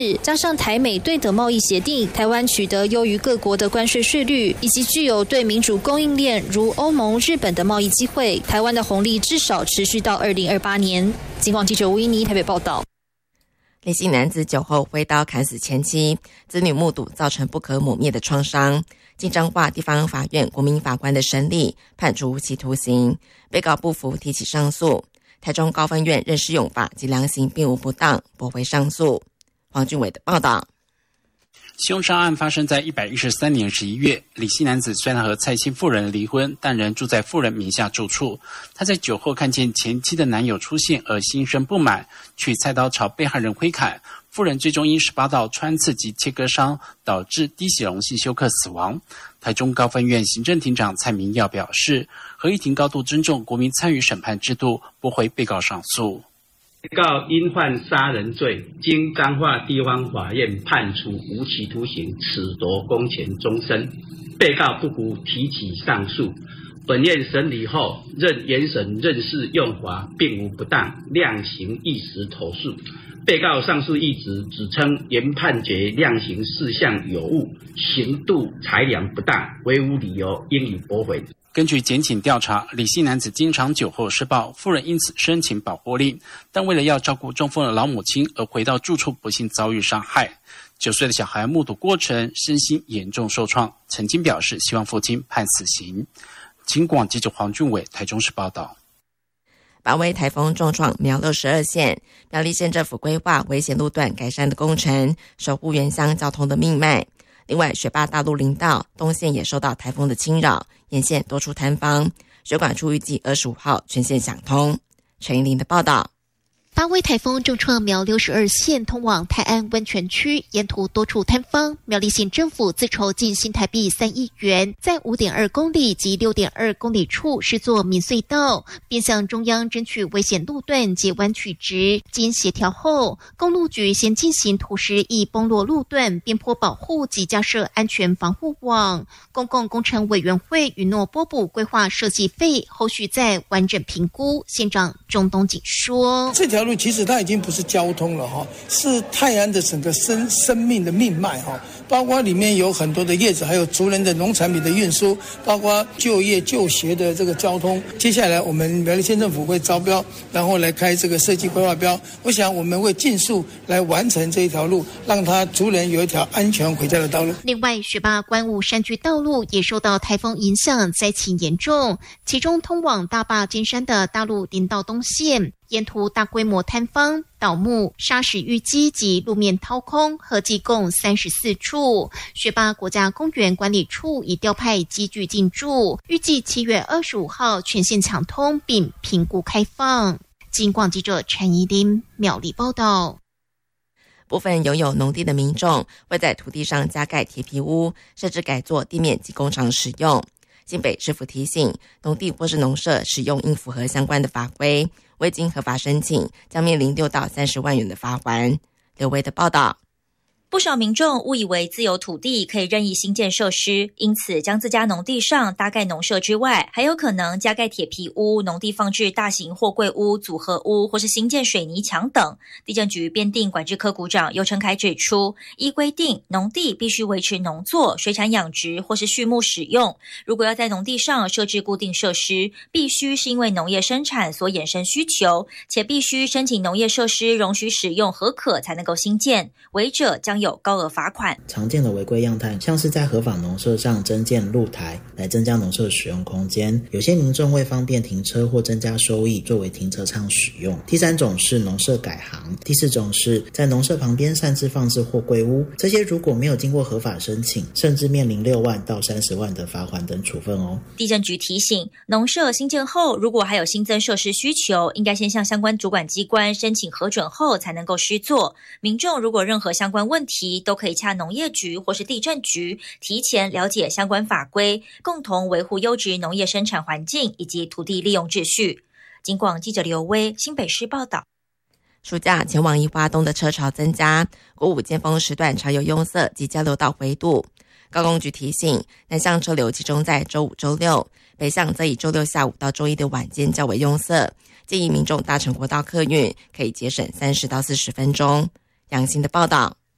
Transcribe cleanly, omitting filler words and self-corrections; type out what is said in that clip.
加上台美对等贸易协定，台湾取得优于各国的关税税率，以及具有对民主供应链如欧盟、日本的贸易机会，台湾的红利至少持续到2028年。警广记者吴依妮台北报道。 李姓男子酒后挥刀砍死前妻，子女目睹造成不可磨灭的创伤。经彰化地方法院国民法官的审理，判处无期徒刑。被告不服，提起上诉。台中高分院认识用法及量刑并无不当，驳回上诉。黄俊伟的报道。 凶杀案发生在113年11月，李姓男子虽然和蔡姓妇人离婚，但仍住在妇人名下住处。他在酒后看见前妻的男友出现而心生不满，取菜刀朝被害人挥砍，妇人最终因18道穿刺及切割伤导致低血容性休克死亡。台中高分院行政庭长蔡明耀表示，合议庭高度尊重国民参与审判制度，驳回被告上诉。 被告因犯杀人罪，经彰化地方法院判处无期徒刑，褫夺公权终身。被告不服，提起上诉。本院审理后，认原审认识用法并无不当，量刑一时投诉。被告上诉一职指称原判决量刑事项有误，刑度裁量不当，唯无理由，应予驳回。 根据检警调查，李姓男子经常酒后施暴，妇人因此申请保护令，但为了要照顾中风的老母亲而回到住处，不幸遭遇伤害。9岁的小孩目睹过程，身心严重受创，曾经表示希望父亲判死刑。警广记者黄俊伟台中市报道。 八位台风重创苗栗12县，苗栗县政府规划危险路段改善的工程，守护原乡交通的命脉。另外，雪霸大陆林道东线也受到台风的侵扰，沿线多处坍方，水管处预计25号全线想通。陈怡玲的报道。 八位台风重创苗栗12县通往泰安温泉区，沿途多处坍方。苗栗县政府自筹近新台币3亿元，在5.2公里及6.2公里处施作敏隧道，并向中央争取危险路段截弯取直。经协调后，公路局先进行土石易崩落路段边坡保护及架设安全防护网。公共工程委员会允诺拨补规划设计费，后续再完整评估。县长钟东锦说： 这条路其实它已经不是交通了是泰安的整个生命的命脉包括里面有很多的业者，还有族人的农产品的运输，包括就业就学的这个交通。接下来我们苗栗县政府会招标，然后来开这个设计规划标。我想我们会尽速来完成这一条路，让他族人有一条安全回家的道路。 另外，雪霸观雾山区道路也受到台风影响，灾情严重，其中通往大坝金山的大陆林道东线沿途大规模坍方、倒木、砂石淤积及路面掏空，合计共34处。雪霸国家公园管理处已调派机具进驻，预计7月25号全线抢通并评估开放。警广记者陈怡琳苗栗报道。 部分拥有农地的民众会在土地上加盖铁皮屋，甚至改作地面及工厂使用。新北市府提醒，农地或是农舍使用应符合相关的法规，未经合法申请将面临6到30万元的罚锾。刘维的报道。 不少民众误以为自有土地可以任意新建设施，因此将自家农地上搭盖农舍之外，还有可能加盖铁皮屋、农地放置大型货柜屋、组合屋，或是新建水泥墙等。地政局编定管制科股长尤成凯指出，依规定，农地必须维持农作、水产养殖或是畜牧使用。如果要在农地上设置固定设施，必须是因为农业生产所衍生需求，且必须申请农业设施容许使用合可才能够新建，违者将有高额罚款。 常见的违规样态像是在合法农舍上增建露台来增加农舍使用空间，有些民众为方便停车或增加收益作为停车场使用。第3种是农舍改行，第4种是在农舍旁边擅自放置货柜屋，这些如果没有经过合法申请，甚至面临6万到30万的罚款等处分哦。 地政局提醒，农舍新建后如果还有新增设施需求，应该先向相关主管机关申请核准后才能够施作。民众如果任何相关问题都可以洽农业局或是地政局，提前了解相关法规，共同维护优质农业生产环境以及土地利用秩序。警广记者刘威新北市报道。 暑假前往宜花东的车潮增加，国五尖峰时段常有拥塞及交流道回堵。高工局提醒，南向车流集中在周5、周6，北向则以周6下午到周1的晚间较为拥塞，建议民众搭乘国道客运可以节省30到40分钟。杨欣的报道。